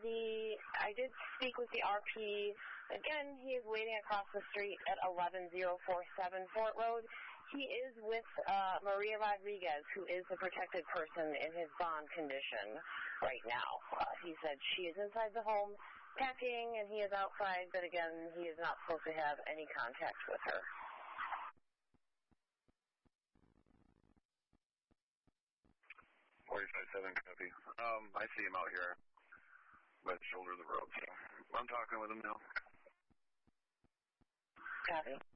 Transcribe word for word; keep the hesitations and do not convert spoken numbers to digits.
the I did speak with the R P. Again, he is waiting across the street at eleven oh forty-seven Fort Road. He is with uh, Maria Rodriguez, who is the protected person in his bond condition right now. Uh, he said she is inside the home packing, and he is outside, but again, he is not supposed to have any contact with her. forty-five seven, copy. Um, I see him out here by the shoulder of the road, so I'm talking with him now. Copy.